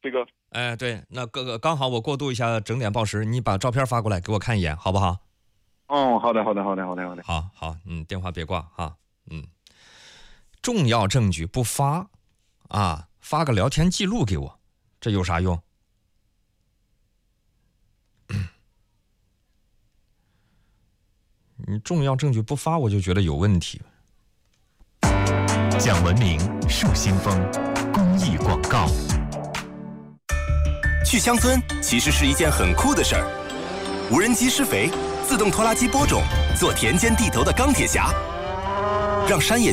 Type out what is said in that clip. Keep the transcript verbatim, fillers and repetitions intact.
这个。 哎，对，那哥哥刚好我过渡一下，整点报时，你把照片发过来给我看一眼，好不好？ 哦，好的，好的，好的，好的，好的。 好好，嗯，电话别挂哈，嗯。重要证据不发，啊，发个聊天记录给我，这有啥用？你重要证据不发，我就觉得有问题。 讲文明树新风公益广告。 去乡村其实是一件很酷的事儿，无人机施肥，自动拖拉机播种，做田间地头的钢铁侠，让山野